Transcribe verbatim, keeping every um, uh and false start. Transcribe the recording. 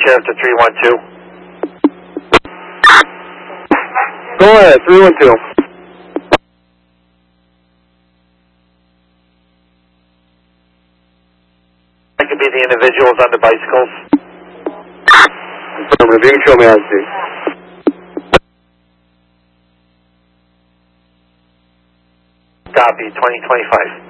Sheriff to three one two. Go ahead, three one two. That could be the individuals on the bicycles. Affirmative, you can show me how to see. Copy, twenty twenty-five.